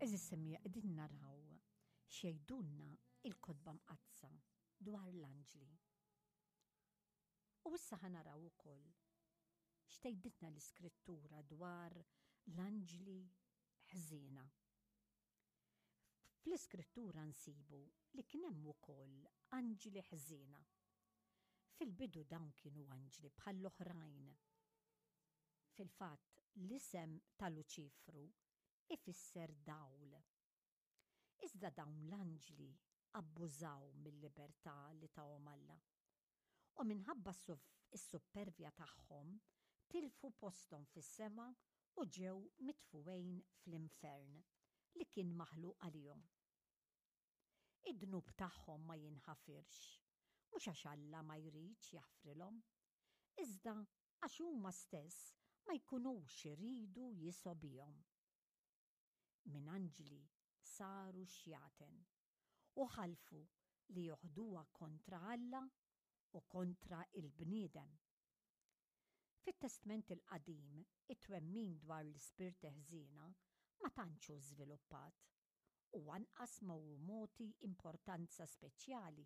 Eżis semmija qegħdin naraw xejdunna il-kotba mqazza dwar l-anġli. U issa ħanaraw ukoll x'tgħidilna l-iskrittura dwar l-anġli ħżiena. Fl-iskrittura nsibu li kien hemm ukoll anġli ħżiena. Fil-bidu dawn kienu anġli bħall-oħrajn. Fil-fatt l-isem ta' Luċifru ifisser dawl. Iżda dawn l-anġli abbużaw mill-libertà li tawhom Alla. U minħabba s-supervja tagħhom tilfu posthom fis-sema u ġew mitfuwejn fl-infern li kien maħluq għalihom. Id-dnub tagħhom ma jinħafirx, mhux għax Alla ma jridx jaħfrilhom, iżda għax huma stess ma jkunux iridu jisobihom. Min anġli saru xjaten u ħalfu li joħduha kontra Alla u kontra il-bniedem. Fit-Testament il-Qadim, it-twemmin dwar l-ispirti ħżiena ma tantx hu żviluppat u anqas ma hu mogħti importanza speċjali.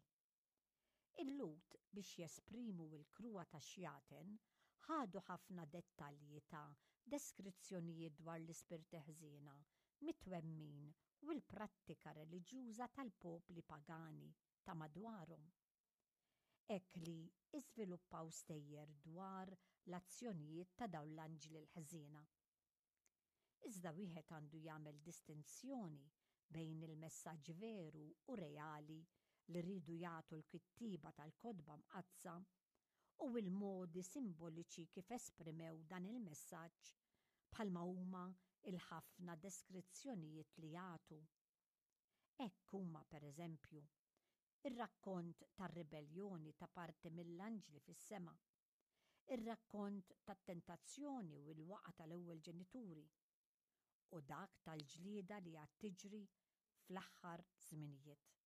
Il-Lut biex jesprimu l-kruwa tax-xjaten ħadu ħafna dettalji ta' deskrizzjonijiet dwar l-ispirti ħżiena mit-twemmin u l-prattika reliġjuża tal-popli pagani ta' madwarhom. Hekk li iżviluppaw stejjer dwar l-azzjonijiet ta' dawn l-anġli l-ħżiena. Iżda wieħed għandu jagħmel distinzjoni bejn il-messaġġ veru u reali li rridu jagħtu l-kittiba tal-kotba mqazza u l-modi simboliċi kif esprimew dan il-messaġġ bħalma huma il-ħafna deskrizzjonijiet li jagħtu. Hekk huma pereżempju ir-rakkont tar-ribelljoni ta' parti mill-anġli fis-sema, ir-rakkont tat-tentazzjoni u l-waqa' tal-ewwel ġenituri u dak tal-ġlieda li qed tiġri fl-aħħar żminijiet.